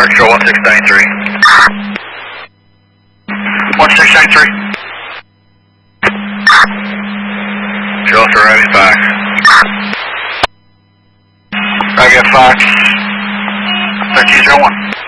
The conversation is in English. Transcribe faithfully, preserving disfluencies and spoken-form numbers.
Star Control one six nine three. one six nine three. Control for Robbie Fox. Robbie Fox. thirteen zero one.